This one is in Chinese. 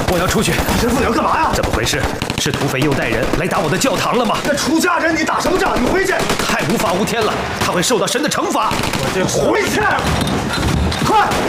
我要出去。 神父，你要干嘛呀？ 怎么回事？是土匪又带人来打我的教堂了吗？ 那出家人你打什么仗？你回去！ 太无法无天了，他会受到神的惩罚。 我这回去，快！